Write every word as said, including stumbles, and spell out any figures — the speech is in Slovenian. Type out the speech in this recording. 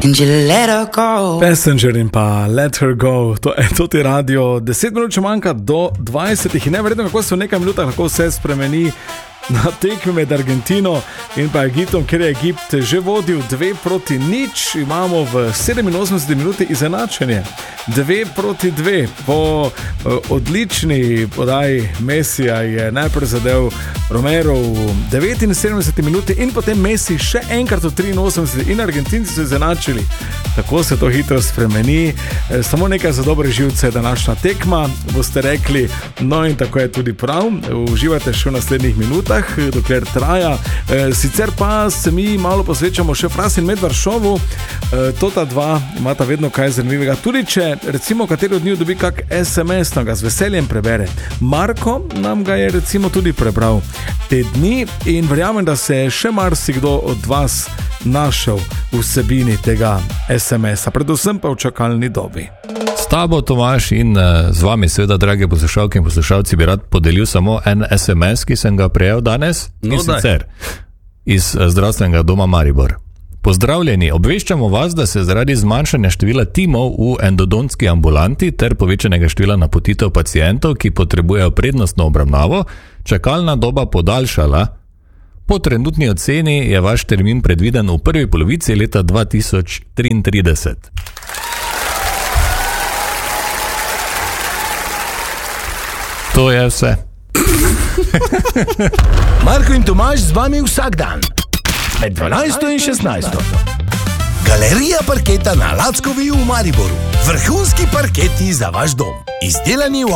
And you let her go. Passenger in pa Let Her Go. To je to ti radio. Deset minut še manjka do dvajsetih in neverjetno, kako se v nekaj minutah lahko vse spremeni na tekmi med Argentino in pa Egiptom, ker je Egipt že vodil dve proti nič. Imamo v sedeminosemdeseti minuti izenačenje. Dve proti dve. Po uh, odlični podaji Messija je najprej zadel Romero v devetinsedemdeseti minuti in potem Messi še enkrat v triinosemdeseti in Argentinci so izenačili. Tako se to hitro spremeni. E, samo nekaj za dobre živce današnja tekma. Boste rekli, no in tako je tudi prav. Uživajte še v naslednjih minutah, dokler traja. E, sicer pa se mi malo posvečamo še Fras in Medvaršovu. E, to ta dva imata vedno kaj zanimivega. Tudi če recimo kateri od njih dobi kak es em es, nam ga z veseljem prebere. Marko nam ga je recimo tudi prebral te dni in verjamem, da se je še marsikdo od vas našel v vsebini tega es em es-a, predvsem pa v čakalni dobi. S tabo, Tomaž, in z vami seveda, drage poslušalke in poslušalci, bi rad podelil samo en es em es, ki sem ga prejel danes, no, in sicer iz zdravstvenega doma Maribor. Pozdravljeni, obveščamo vas, da se zaradi zmanjšanja števila timov v endodontski ambulanti ter povečanega števila napotitev pacientov, ki potrebujejo prednostno obravnavo, čakalna doba podaljšala. Po trenutni oceni je vaš termin predviden v prvi polovici leta dva tisoč triintrideset. To je vse. Marko in Tomaž z vami vsak dan. Med dvanajsto in šestnajsto. Galerija parketa na Lackovi v Mariboru. Vrhunski parketi za vaš dom. Izdelani v